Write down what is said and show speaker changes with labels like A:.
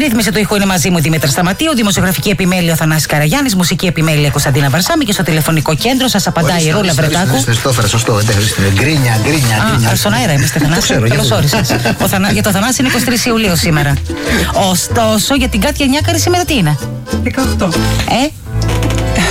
A: ρύθμιση του ήχου είναι μαζί μου Δήμητρα Σταματίου, δημοσιογραφική επιμέλεια ο Θανάσης Καραγιάννης, μουσική επιμέλεια Κωνσταντίνα Βαρσάμη και στο τηλεφωνικό κέντρο σας απαντάει η Ρούλα Βρετάκου.
B: Σωστό. Γκρίνια.
A: Στον αέρα είμαστε, Θανάση. Καλώς όρισες. Για το Θανάση είναι 23 Ιουλίου σήμερα. Ωστόσο, για την Κάτια Νιάκαρη σήμερα τι είναι?
C: 18.